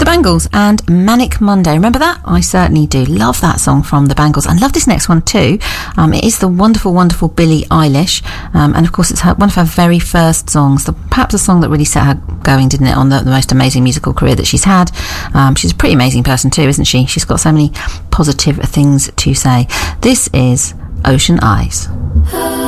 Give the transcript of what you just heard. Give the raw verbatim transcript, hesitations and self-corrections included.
Bangles and Manic Monday. Remember that? I certainly do. Love that song from the Bangles, and love this next one too. Um, it is the wonderful, wonderful Billie Eilish, um, and of course it's her, one of her very first songs, the, perhaps a song that really set her going, didn't it, on the, the most amazing musical career that she's had. Um, she's a pretty amazing person too, isn't she? She's got so many positive things to say. This is Ocean Eyes.